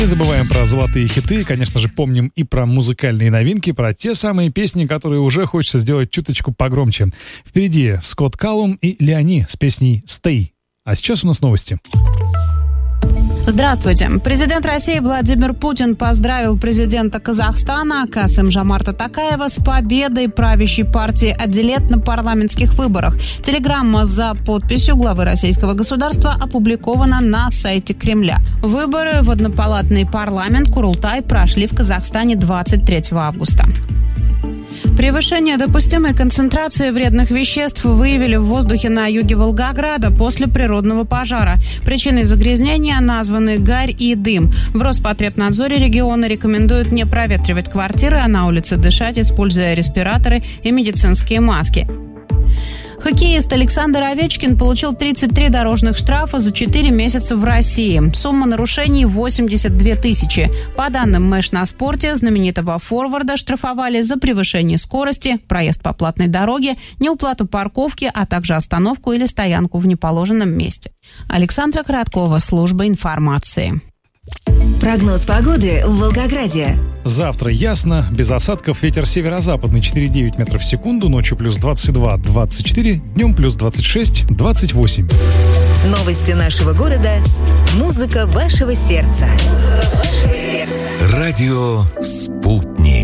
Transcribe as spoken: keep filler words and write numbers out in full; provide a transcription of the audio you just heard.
Не забываем про золотые хиты, конечно же, помним и про музыкальные новинки, про те самые песни, которые уже хочется сделать чуточку погромче. Впереди Скотт Каллум и Леони с песней «Stay». А сейчас у нас новости. Здравствуйте. Президент России Владимир Путин поздравил президента Казахстана Касым-Жомарта Токаева с победой правящей партии «Адилет» на парламентских выборах. Телеграмма за подписью главы российского государства опубликована на сайте Кремля. Выборы в однопалатный парламент Курултай прошли в Казахстане двадцать третьего августа. Превышение допустимой концентрации вредных веществ выявили в воздухе на юге Волгограда после природного пожара. Причиной загрязнения названы гарь и дым. В Роспотребнадзоре региона рекомендуют не проветривать квартиры, а на улице дышать, используя респираторы и медицинские маски. Хоккеист Александр Овечкин получил тридцать три дорожных штрафа за четыре месяца в России. Сумма нарушений восемьдесят две тысячи. По данным Мэш на спорте, знаменитого форварда штрафовали за превышение скорости, проезд по платной дороге, неуплату парковки, а также остановку или стоянку в неположенном месте. Александра Короткова, служба информации. Прогноз погоды в Волгограде. Завтра ясно, без осадков, ветер северо-западный четыре и девять метров в секунду, ночью плюс двадцать два - двадцать четыре, днем плюс двадцать шесть - двадцать восемь. Новости нашего города. Музыка вашего сердца. Музыка вашего сердца. Радио «Спутник».